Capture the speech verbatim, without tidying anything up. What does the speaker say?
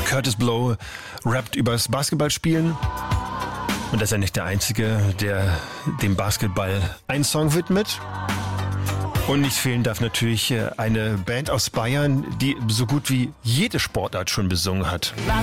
Curtis Blow rappt übers Basketballspielen. Und das ist ja nicht der Einzige, der dem Basketball einen Song widmet. Und nicht fehlen darf natürlich eine Band aus Bayern, die so gut wie jede Sportart schon besungen hat.